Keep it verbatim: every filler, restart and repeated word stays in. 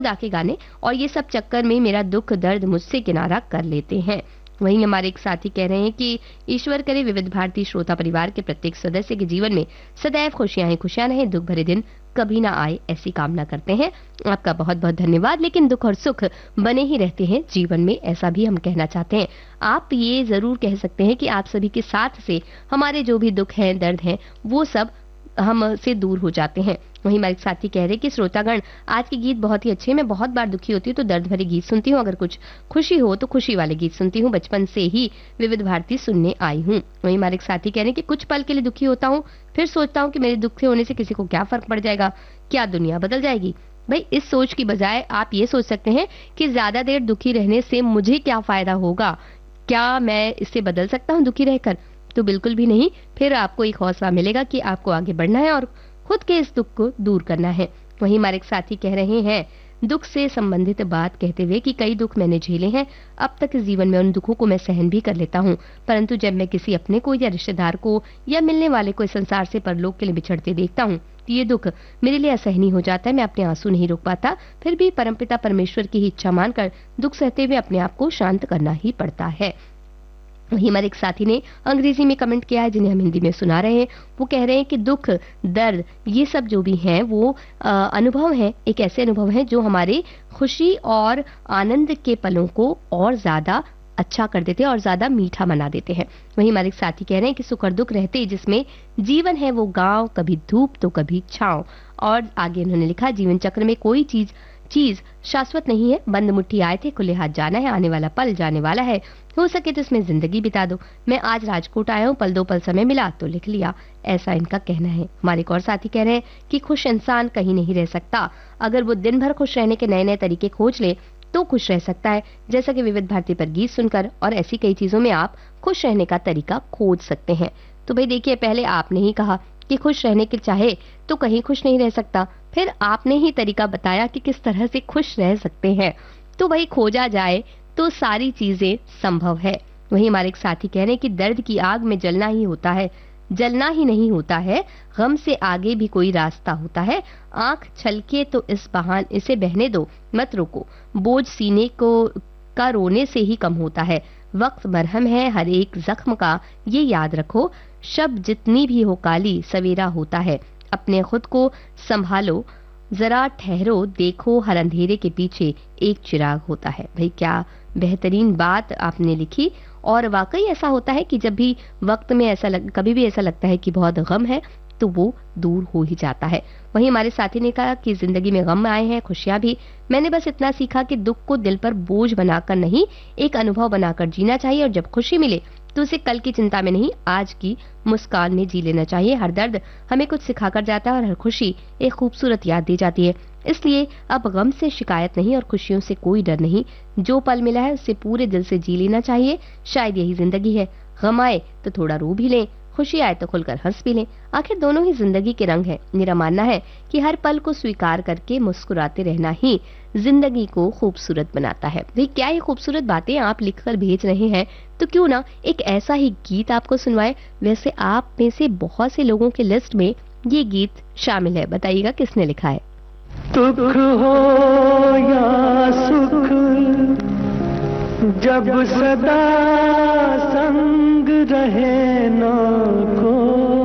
आके गाने और ये सब चक्कर में मेरा दुख दर्द मुझसे किनारा कर लेते हैं। वहीं हमारे एक साथी कह रहे हैं कि ईश्वर करे विविध भारती श्रोता परिवार के प्रत्येक सदस्य के जीवन में सदैव खुशियां ही खुशियां रहें, दुख भरे दिन कभी ना आए, ऐसी कामना करते हैं। आपका बहुत बहुत धन्यवाद। लेकिन दुख और सुख बने ही रहते हैं जीवन में, ऐसा भी हम कहना चाहते हैं। आप ये जरूर कह सकते हैं कि आप सभी के साथ से हमारे जो भी दुख हैं, दर्द हैं, वो सब हमसे दूर हो जाते हैं। वहीं हमारे साथी कह रहे कि श्रोतागण आज के गीत बहुत ही अच्छे हैं। मैं बहुत बार दुखी होती हूँ तो दर्द भरे गीत सुनती हूँ, अगर कुछ खुशी हो तो खुशी वाले गीत सुनती हूँ। बचपन से ही विविध भारती सुनने आई हूँ। वहीं हमारे साथी कह रहे हैं कि कुछ पल के लिए दुखी होता हूँ, फिर सोचता हूँ कि मेरे दुखी होने से किसी को क्या फर्क पड़ जाएगा, क्या दुनिया बदल जाएगी। भाई इस सोच की बजाय आप ये सोच सकते हैं कि ज्यादा देर दुखी रहने से मुझे क्या फायदा होगा, क्या मैं इससे बदल सकता हूँ दुखी रहकर? तो बिल्कुल भी नहीं। फिर आपको एक हौसला मिलेगा कि आपको आगे बढ़ना है और खुद के इस दुख को दूर करना है। वहीं हमारे एक साथी कह रहे हैं दुख से संबंधित बात कहते हुए कि कई दुख मैंने झेले हैं, अब तक इस जीवन में उन दुखों को मैं सहन भी कर लेता हूँ, परंतु जब मैं किसी अपने को या रिश्तेदार को या मिलने वाले को इस संसार से परलोक के लिए बिछड़ते देखता हूँ तो ये दुख मेरे लिए असहनीय हो जाता है। मैं अपने आंसू नहीं रोक पाता, फिर भी परमपिता परमेश्वर की ही इच्छा मानकर दुख सहते हुए अपने आप को शांत करना ही पड़ता है। वहीं हमारे एक साथी ने अंग्रेजी में कमेंट किया है जिन्हें हम हिंदी में सुना रहे हैं। वो कह रहे हैं कि दुख दर्द ये सब जो भी हैं वो आ, अनुभव हैं, एक ऐसे अनुभव हैं जो हमारे खुशी और आनंद के पलों को और ज्यादा अच्छा कर देते हैं और ज्यादा मीठा बना देते हैं। वहीं हमारे एक साथी कह रहे हैं कि सुख और दुख रहते जिसमें जीवन है वो गांव, कभी धूप तो कभी छांव। और आगे उन्होंने लिखा जीवन चक्र में कोई चीज चीज शाश्वत नहीं है, बंद मुट्ठी आए थे खुले हाथ जाना है, आने वाला पल जाने वाला है, हो सके तो इसमें जिंदगी बिता दो। मैं आज राजकोट आया हूँ, पल दो पल समय मिला तो लिख लिया, ऐसा इनका कहना है। हमारे एक और साथी कह रहे हैं कि खुश इंसान कहीं नहीं रह सकता, अगर वो दिन भर खुश रहने के नए नए तरीके खोज ले तो खुश रह सकता है। जैसा कि विविध भारती पर गीत सुनकर और ऐसी कई चीजों में आप खुश रहने का तरीका खोज सकते हैं। तो भाई देखिए, पहले आपने ही कहा कि खुश रहने के चाहे तो कहीं खुश नहीं रह सकता, फिर आपने ही तरीका बताया कि किस तरह से खुश रह सकते हैं। तो भाई खोजा जाए तो सारी चीजें संभव है। वहीं हमारे एक साथी कह रहे हैं कि दर्द की आग में जलना ही होता है, जलना ही नहीं होता है, गम से आगे भी कोई रास्ता होता है। आंख छलके तो इस बहान इसे बहने दो, मत रोको, बोझ सीने को का रोने से ही कम होता है। वक्त मरहम है हर एक जख्म का, ये याद रखो, शब जितनी भी हो काली सवेरा होता है। अपने खुद को संभालो, जरा ठहरो, देखो हर अंधेरे के पीछे एक चिराग होता है। भाई क्या बेहतरीन बात आपने लिखी। और वाकई ऐसा होता है कि जब भी वक्त में ऐसा लग, कभी भी ऐसा लगता है कि बहुत गम है तो वो दूर हो ही जाता है। वहीं हमारे साथी ने कहा कि जिंदगी में गम आए हैं, खुशियां भी, मैंने बस इतना सीखा कि दुख को दिल पर बोझ बनाकर नहीं, एक अनुभव बनाकर जीना चाहिए, और जब खुशी मिले तो उसे कल की चिंता में नहीं, आज की मुस्कान में जी लेना चाहिए। हर दर्द हमें कुछ सिखाकर जाता है और हर खुशी एक खूबसूरत याद दी जाती है। इसलिए अब गम से शिकायत नहीं और खुशियों से कोई डर नहीं, जो पल मिला है उससे पूरे दिल से जी लेना चाहिए। शायद यही जिंदगी है, गम आए तो थोड़ा रो भी लें, खुशी आए तो खुलकर हंस भी लें, आखिर दोनों ही जिंदगी के रंग है। मेरा मानना है कि हर पल को स्वीकार करके मुस्कुराते रहना ही जिंदगी को खूबसूरत बनाता है। वे क्या ही खूबसूरत बातें आप लिखकर भेज रहे हैं, तो क्यों ना एक ऐसा ही गीत आपको सुनवाए। वैसे आप में से बहुत से लोगों के लिस्ट में ये गीत शामिल है, बताइएगा किसने लिखा है। दुख हो या सुख जब सदा संग रहे ना को